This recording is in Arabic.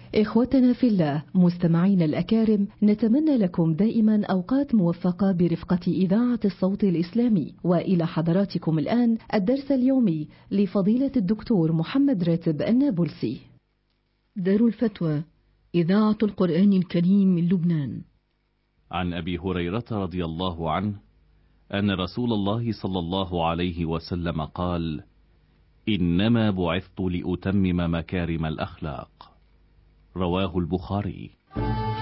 إخوتنا في الله مستمعين الأكارم، نتمنى لكم دائما أوقات موفقة برفقة إذاعة الصوت الإسلامي. وإلى حضراتكم الآن الدرس اليومي لفضيلة الدكتور محمد راتب النابلسي. دار الفتوى إذاعة القرآن الكريم من لبنان. عن أبي هريرة رضي الله عنه أن رسول الله صلى الله عليه وسلم قال: إنما بعثت لأتمم مكارم الأخلاق. رواه البخاري.